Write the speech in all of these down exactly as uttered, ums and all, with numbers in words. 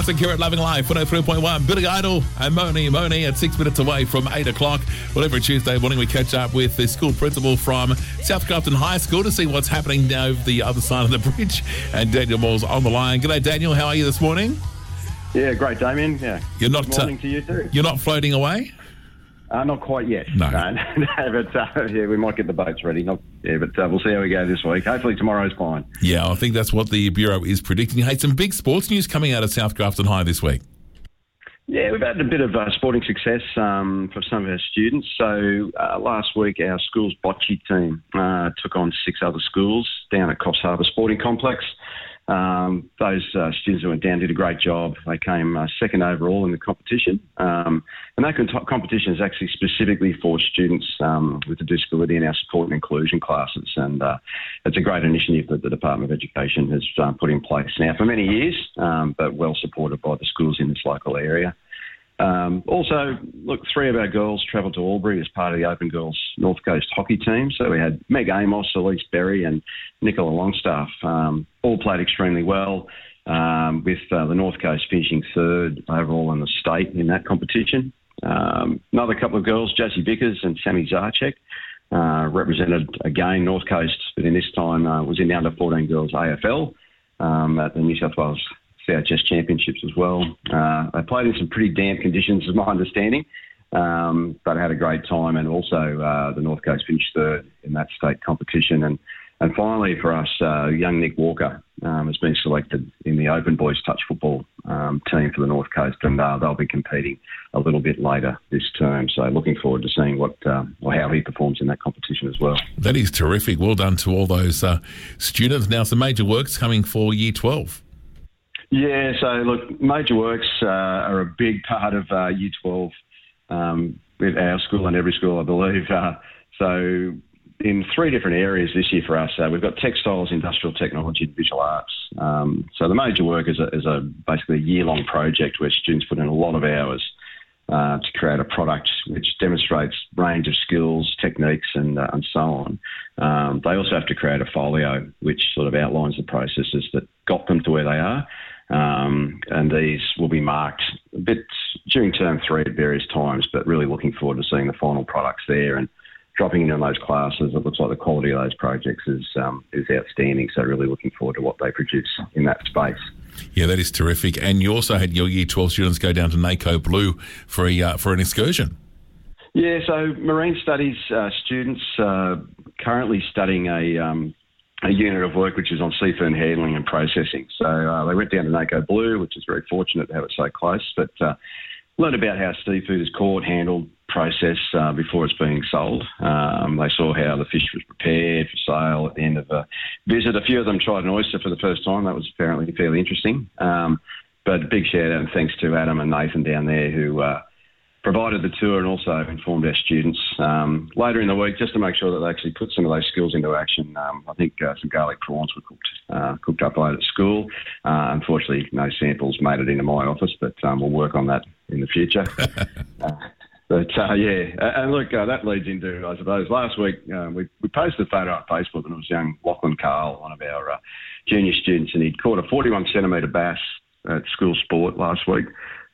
Here at Loving Life, one oh three point one. Billy Idol and Moni Moni at six minutes away from eight o'clock. Well, every Tuesday morning we catch up with the school principal from South Grafton High School to see what's happening now over the other side of the bridge. And Daniel Moore's on the line. G'day, Daniel. How are you this morning? Yeah, great, Damien. Yeah. You're not, Good morning uh, to you too. You're not floating away? Uh, not quite yet. No. no, no but uh, yeah, we might get the boats ready. Not, yeah, but uh, we'll see how we go this week. Hopefully tomorrow's fine. Yeah, I think that's what the Bureau is predicting. Hey, some big sports news coming out of South Grafton High this week. Yeah, we've had a bit of uh, sporting success um, for some of our students. So uh, last week, our school's bocce team uh, took on six other schools down at Coffs Harbour Sporting Complex. Um, those uh, students who went down did a great job. They came uh, second overall in the competition. Um, and that con- competition is actually specifically for students um, with a disability in our support and inclusion classes. And uh, it's a great initiative that the Department of Education has uh, put in place now for many years, um, but well supported by the schools in this local area. Um, also, look, three of our girls travelled to Albury as part of the Open Girls North Coast hockey team. So we had Meg Amos, Elise Berry and Nicola Longstaff. Um, all played extremely well, um, with uh, the North Coast finishing third overall in the state in that competition. Um, another couple of girls, Josie Vickers and Sammy Zarchek, uh, represented again North Coast, but in this time uh, was in the under fourteen girls A F L um, at the New South Wales C H S Championships as well. Uh, they played in some pretty damp conditions, is my understanding, um, but had a great time. And also uh, the North Coast finished third in that state competition. And and finally for us, uh, young Nick Walker um, has been selected in the Open Boys Touch Football um, team for the North Coast, and uh, they'll be competing a little bit later this term. So looking forward to seeing what uh, or how he performs in that competition as well. That is terrific. Well done to all those uh, students. Now some major works coming for Year twelve. Yeah, so look, major works uh, are a big part of uh, Year twelve um, with our school and every school, I believe. Uh, so in three different areas this year for us, uh, we've got textiles, industrial technology, and visual arts. Um, so the major work is a, is a basically a year-long project where students put in a lot of hours uh, to create a product which demonstrates a range of skills, techniques, and uh, and so on. Um, they also have to create a folio which sort of outlines the processes that got them to where they are. Um, and these will be marked a bit during term three at various times, but really looking forward to seeing the final products there and dropping into those classes. It looks like the quality of those projects is um, is outstanding, so really looking forward to what they produce in that space. Yeah, that is terrific. And you also had your Year twelve students go down to NACO Blue for a, uh, for an excursion. Yeah, so marine studies uh, students uh, currently studying a... Um, a unit of work which is on seafood handling and processing. So uh, they went down to NACO Blue, which is very fortunate to have it so close, but uh, learned about how seafood is caught, handled, processed uh, before it's being sold. Um, they saw how the fish was prepared for sale at the end of a visit. A few of them tried an oyster for the first time. That was apparently fairly interesting. Um, but big shout out and thanks to Adam and Nathan down there who uh, provided the tour and also informed our students um, later in the week just to make sure that they actually put some of those skills into action. Um, I think uh, some garlic prawns were cooked uh, cooked up late at school. Uh, unfortunately, no samples made it into my office, but um, we'll work on that in the future. uh, but, uh, yeah, and look, uh, that leads into, I suppose, last week uh, we, we posted a photo on Facebook and it was young Lachlan Carl, one of our uh, junior students, and he'd caught a forty-one centimetre bass at school sport last week.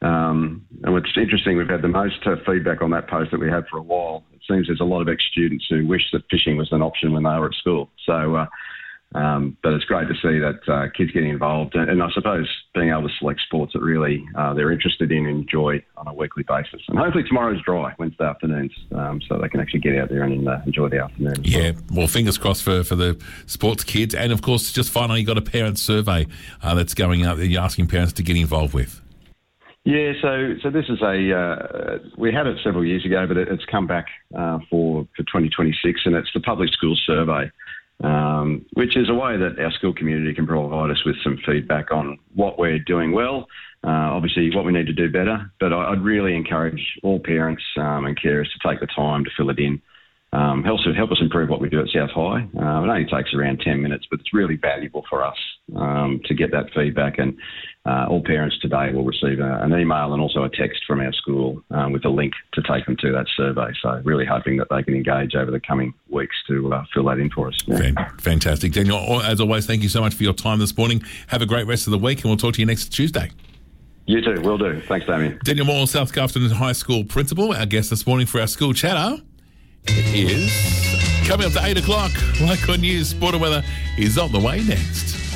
Um, and it's interesting, we've had the most uh, feedback on that post that we had for a while. It seems there's a lot of ex-students who wish that fishing was an option when they were at school. So, uh, um, but it's great to see that uh, kids getting involved. And, and I suppose being able to select sports that really uh, they're interested in and enjoy on a weekly basis. And hopefully tomorrow's dry, Wednesday afternoons, um, so they can actually get out there and uh, enjoy the afternoon. Yeah, well, fingers crossed for, for the sports kids. And, of course, just finally got a parent survey uh, that's going out there. You're asking parents to get involved with. Yeah, so so this is a, uh, we had it several years ago, but it, it's come back uh, for, for twenty twenty-six, and it's the Public Schools Survey, um, which is a way that our school community can provide us with some feedback on what we're doing well, uh, obviously what we need to do better, but I, I'd really encourage all parents um, and carers to take the time to fill it in. Um, helps help us improve what we do at South High. Uh, it only takes around ten minutes, but it's really valuable for us um, to get that feedback. And uh, all parents today will receive a, an email and also a text from our school um, with a link to take them to that survey. So really hoping that they can engage over the coming weeks to uh, fill that in for us. Yeah. Fantastic. Daniel, as always, thank you so much for your time this morning. Have a great rest of the week, and we'll talk to you next Tuesday. You too, will do. Thanks, Damien. Daniel Moore, South Grafton High School Principal, our guest this morning for our school chatter. It is coming up to eight o'clock. Like on News, sport and weather is on the way next.